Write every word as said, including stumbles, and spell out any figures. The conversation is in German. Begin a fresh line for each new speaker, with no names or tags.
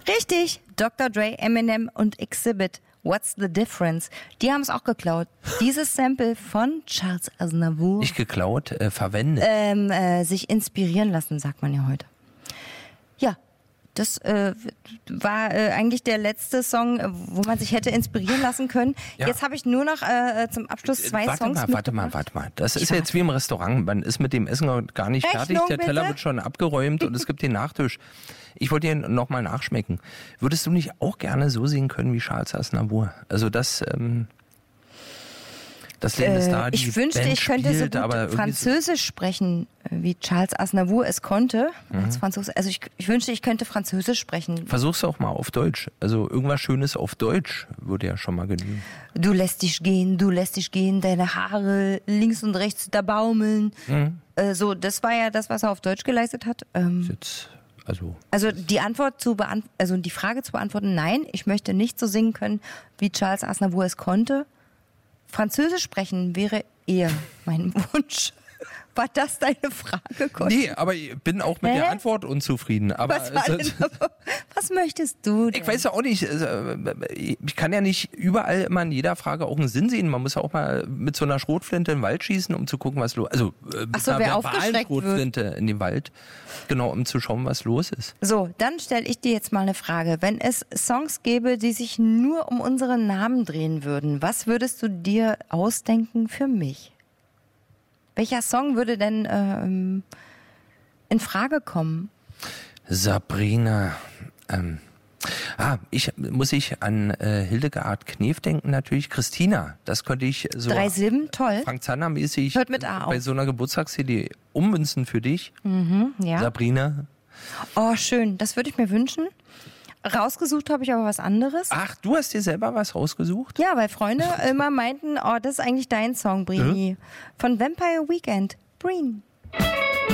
Richtig, Doktor Dre, Eminem und Exhibit. What's the difference? Die haben es auch geklaut. Dieses Sample von Charles Aznavour.
Nicht geklaut, äh, verwendet.
Ähm, äh, sich inspirieren lassen, sagt man ja heute. Ja, das äh, war äh, eigentlich der letzte Song, wo man sich hätte inspirieren lassen können. Ja. Jetzt habe ich nur noch äh, zum Abschluss zwei
warte
Songs
mal, Warte mal, warte mal. Das ist
ja.
jetzt wie im Restaurant. Man ist mit dem Essen gar nicht
Rechnung,
fertig. Der
bitte?
Teller wird schon abgeräumt und es gibt den Nachtisch. Ich wollte dir nochmal nachschmecken. Würdest du nicht auch gerne so singen können wie Charles Aznavour? Also das, ähm, das Leben ist da, die
Ich wünschte,
Band
ich könnte
spielt,
so gut
aber
Französisch sprechen, wie Charles Aznavour es konnte.
Mhm.
Als Franzose. Also ich, ich wünschte, ich könnte Französisch sprechen.
Versuch's auch mal auf Deutsch. Also irgendwas Schönes auf Deutsch würde ja schon mal genügen.
Du lässt dich gehen, du lässt dich gehen, deine Haare links und rechts da baumeln.
Mhm.
Äh, so, das war ja das, was er auf Deutsch geleistet hat. Ähm,
Jetzt, also
Also die Antwort zu beant- also die Frage zu beantworten, nein, ich möchte nicht so singen können, wie Charles Aznavour es konnte. Französisch sprechen wäre eher mein Wunsch. War das deine Frage, Conny?
nee, aber ich bin auch mit
Hä?
der Antwort unzufrieden. Aber
Was, war denn, was möchtest du denn?
ich weiß ja auch nicht, ich kann ja nicht überall immer in jeder Frage auch einen Sinn sehen. Man muss ja auch mal mit so einer Schrotflinte in den Wald schießen, um zu gucken, was los ist. Also mit
Ach so,
einer
wer
verbalen
aufgeschreckt
Schrotflinte in den Wald, genau, um zu schauen, was los ist.
So, dann stelle ich dir jetzt mal eine Frage. Wenn es Songs gäbe, die sich nur um unseren Namen drehen würden, was würdest du dir ausdenken für mich? Welcher Song würde denn ähm, in Frage kommen?
Sabrina. Ähm, ah, ich muss ich an äh, Hildegard Knef denken natürlich. Christina, das könnte ich so
Drei Silben, toll.
Frank Zander mäßig
Hört mit A auf.
bei so einer Geburtstags-C D ummünzen für dich.
Mhm, ja.
Sabrina.
Oh, schön. Das würde ich mir wünschen. Rausgesucht habe ich aber was anderes.
Ach, du hast dir selber was rausgesucht?
Ja, weil Freunde immer meinten, oh, das ist eigentlich dein Song, Brini.
Hm?
Von Vampire Weekend. Breen.